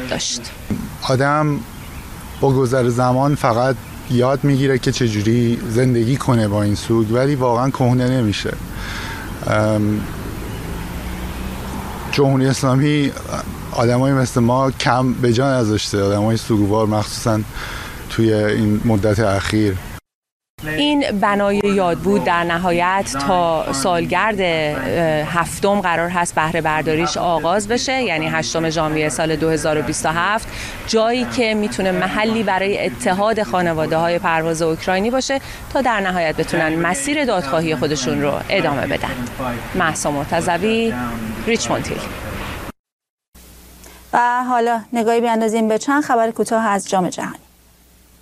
داشت. آدم با گذر زمان فقط یاد میگیره که چجوری زندگی کنه با این سوگ، ولی واقعا کهنه نمیشه. جمهوری اسلامی آدمایی مثل ما کم به جا نذاشته، آدمای سوگوار، مخصوصا توی این مدت اخیر. این بنای یادبود در نهایت تا سالگرد 7 قرار هست بهره برداریش آغاز بشه، یعنی 8 ژانویه سال 2027، جایی که میتونه محلی برای اتحاد خانواده‌های پرواز اوکراینی باشه تا در نهایت بتونن مسیر دادخواهی خودشون رو ادامه بدن. مهسا مرتضوی، ریچموند هیل. و حالا نگاهی بیاندازیم به چند خبر کوتاه از جام جهانی.